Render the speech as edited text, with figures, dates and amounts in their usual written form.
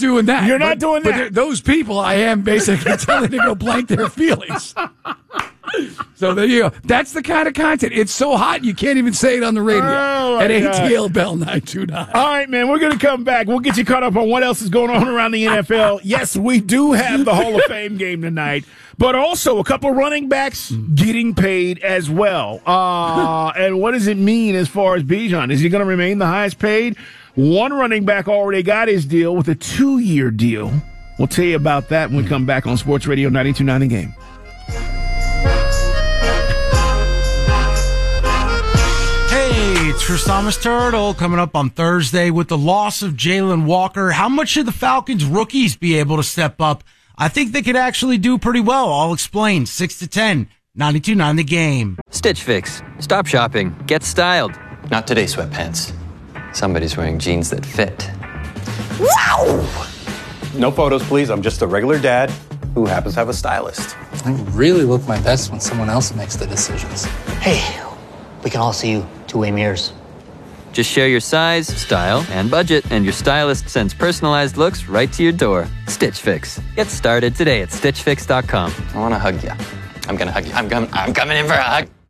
doing that. You're not doing that. But those people, I am basically telling to go blank their feelings. So there you go. That's the kind of content. It's so hot you can't even say it on the radio at ATL Bell 929. All right, man. We're going to come back. We'll get you caught up on what else is going on around the NFL. Yes, we do have the Hall of Fame game tonight, but also a couple running backs getting paid as well. And what does it mean as far as Bijan? Is he going to remain the highest paid? One running back already got his deal with a 2-year deal. We'll tell you about that when we come back on Sports Radio 92.9 The Game. It's Chrysomus Turtle coming up on Thursday with the loss of Jalen Walker. How much should the Falcons rookies be able to step up? I think they could actually do pretty well. I'll explain. 6 to 10, 92.9 The Game. Stitch Fix. Stop shopping. Get styled. Not today, sweatpants. Somebody's wearing jeans that fit. Wow! No photos, please. I'm just a regular dad who happens to have a stylist. I really look my best when someone else makes the decisions. Hey, we can all see you two-way mirrors. Just share your size, style, and budget, and your stylist sends personalized looks right to your door. Stitch Fix. Get started today at StitchFix.com. I want to hug you. I'm going to hug you. I'm coming in for a hug.